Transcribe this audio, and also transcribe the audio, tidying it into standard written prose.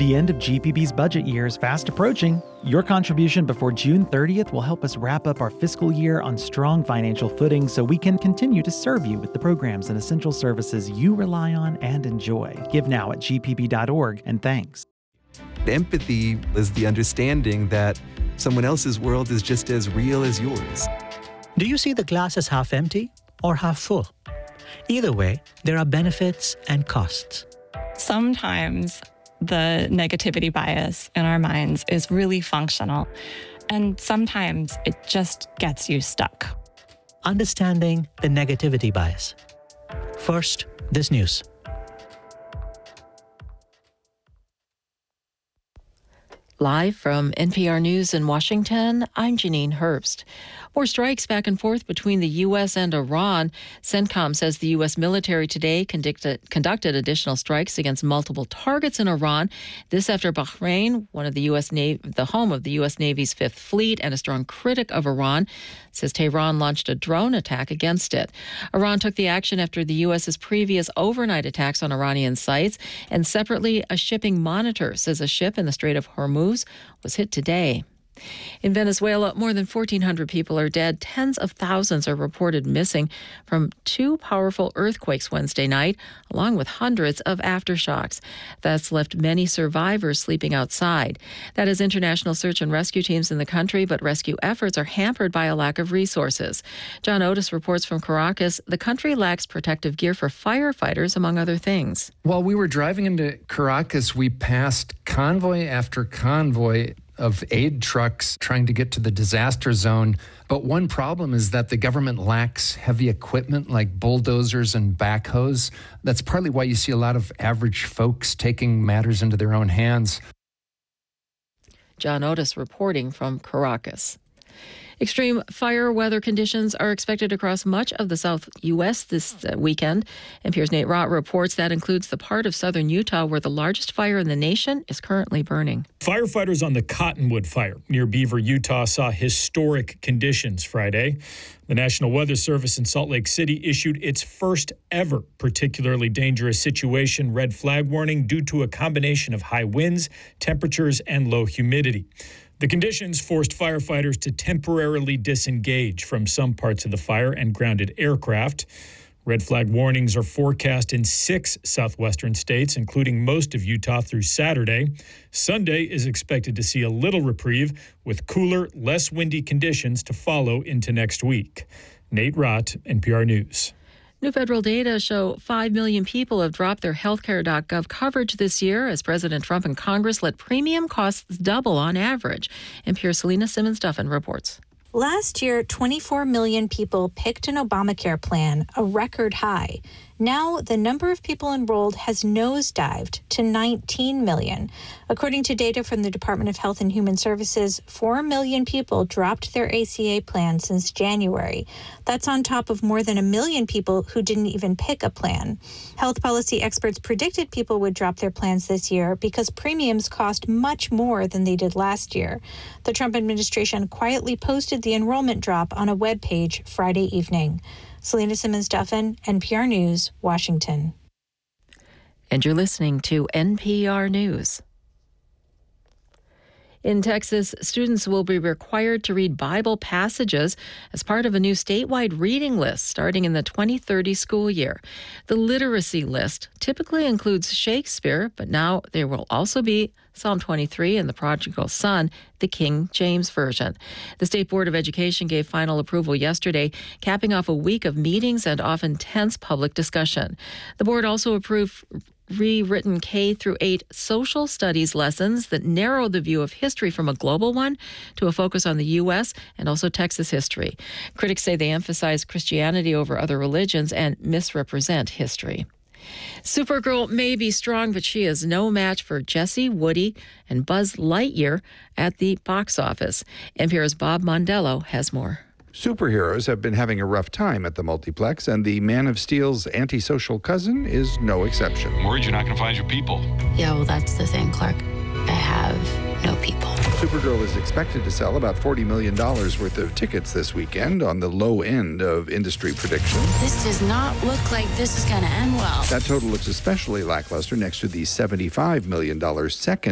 The end of GPB's budget year is fast approaching. Your contribution before June 30th will help us wrap up our fiscal year on strong financial footing so we can continue to serve you with the programs and essential services you rely on and enjoy. Give now at gpb.org, and thanks. Empathy is the understanding that someone else's world is just as real as yours. Do you see the glass as half empty or half full? Either way, there are benefits and costs. Sometimes the negativity bias in our minds is really functional, and sometimes it just gets you stuck. Understanding the negativity bias. First, this news. Live from NPR News in Washington, I'm Janine Herbst. More strikes back and forth between the U.S. and Iran. CENTCOM says the U.S. military today conducted additional strikes against multiple targets in Iran. This after Bahrain, one of the U.S. Navy, the home of the U.S. Navy's Fifth Fleet and a strong critic of Iran, says Tehran launched a drone attack against it. Iran took the action after the U.S.'s previous overnight attacks on Iranian sites. And separately, a shipping monitor says a ship in the Strait of Hormuz was hit today. In Venezuela, more than 1,400 people are dead. Tens of thousands are reported missing from two powerful earthquakes Wednesday night, along with hundreds of aftershocks. That's left many survivors sleeping outside. That is international search and rescue teams in the country, but rescue efforts are hampered by a lack of resources. John Otis reports from Caracas, the country lacks protective gear for firefighters, among other things. While we were driving into Caracas, we passed convoy after convoy of aid trucks trying to get to the disaster zone. But one problem is that the government lacks heavy equipment like bulldozers and backhoes. That's partly why you see a lot of average folks taking matters into their own hands. John Otis reporting from Caracas. Extreme fire weather conditions are expected across much of the South U.S. this weekend. NPR's Nate Rott reports that includes the part of southern Utah where the largest fire in the nation is currently burning. Firefighters on the Cottonwood Fire near Beaver, Utah, saw historic conditions Friday. The National Weather Service in Salt Lake City issued its first ever particularly dangerous situation red flag warning due to a combination of high winds, temperatures, and low humidity. The conditions forced firefighters to temporarily disengage from some parts of the fire and grounded aircraft. Red flag warnings are forecast in 6 southwestern states, including most of Utah through Saturday. Sunday is expected to see a little reprieve with cooler, less windy conditions to follow into next week. Nate Rott, NPR News. New federal data show 5 million people have dropped their healthcare.gov coverage this year as President Trump and Congress let premium costs double on average. NPR's Selena Simmons-Duffin reports. Last year, 24 million people picked an Obamacare plan, a record high. Now, the number of people enrolled has nosedived to 19 million. According to data from the Department of Health and Human Services, 4 million people dropped their ACA plan since January. That's on top of more than 1 million people who didn't even pick a plan. Health policy experts predicted people would drop their plans this year because premiums cost much more than they did last year. The Trump administration quietly posted the enrollment drop on a web page Friday evening. Selena Simmons-Duffin, NPR News, Washington. And you're listening to NPR News. In Texas, students will be required to read Bible passages as part of a new statewide reading list starting in the 2030 school year. The literacy list typically includes Shakespeare, but now there will also be Psalm 23 and the Prodigal Son, the King James Version. The State Board of Education gave final approval yesterday, capping off a week of meetings and often tense public discussion. The board also approved rewritten K-8 social studies lessons that narrow the view of history from a global one to a focus on the U.S. and also Texas history. Critics say they emphasize Christianity over other religions and misrepresent history. Supergirl may be strong, but she is no match for Jessie, Woody, and Buzz Lightyear at the box office. NPR's Bob Mondello has more. Superheroes have been having a rough time at the multiplex, and the Man of Steel's antisocial cousin is no exception. I'm worried you're not going to find your people. Yeah, well, that's the thing, Clark. I have no people. Supergirl is expected to sell about $40 million worth of tickets this weekend on the low end of industry predictions. This does not look like this is going to end well. That total looks especially lackluster next to the $75 million second